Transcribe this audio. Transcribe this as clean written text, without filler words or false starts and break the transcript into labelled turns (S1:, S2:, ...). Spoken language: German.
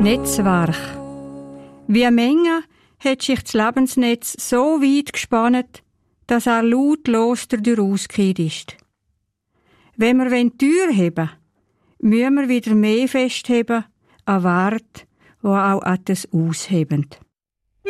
S1: Netzwerk. Wie eine Menge hat sich das Lebensnetz so weit gespannt, dass er lautlos dadurch ausgekehrt ist. Wenn wir die Tür heben, müssen wir wieder mehr festheben an Wert, die auch an das ausheben.